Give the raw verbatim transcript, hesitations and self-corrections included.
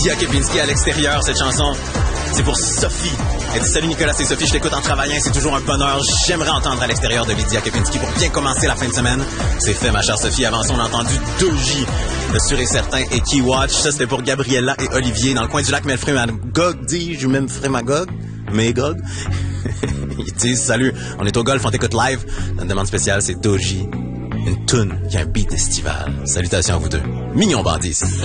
Lydia Kepinski à l'extérieur, cette chanson. C'est pour Sophie. Elle dit « Salut Nicolas, c'est Sophie, je t'écoute en travaillant, c'est toujours un bonheur. J'aimerais entendre à l'extérieur de Lydia Kepinski pour bien commencer la fin de semaine. » C'est fait, ma chère Sophie. Avant ça, on a entendu Doji, de Sûr et Certain, et Keywatch. Ça, c'était pour Gabriella et Olivier. Dans le coin du lac Melfray-Magog, dis-je même Frémagog? Magog? Ils disent « Salut, on est au golf, on t'écoute live. » Notre demande spéciale, c'est Doji. Une toune qui a un beat estival. Salutations à vous deux. Mignon bandit, ici.